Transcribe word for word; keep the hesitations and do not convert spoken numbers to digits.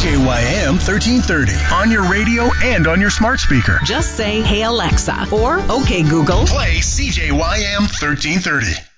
J Y M thirteen thirty on your radio and on your smart speaker. Just say, "Hey Alexa," or "Okay Google, play C J Y M thirteen thirty.